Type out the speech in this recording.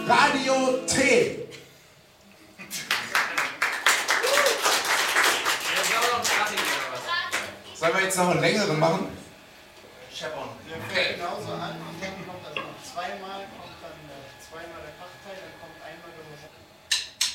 Radio T. Sollen wir jetzt noch einen längeren machen? Scheppern. Okay. Genauso an. Ich denke noch, dass noch zweimal kommt dann zweimal der Kracht.